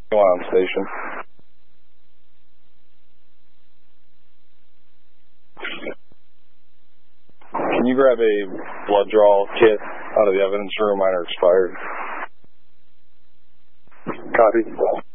Go on station. Can you grab a blood draw kit out of the evidence room? Mine are expired. Copy.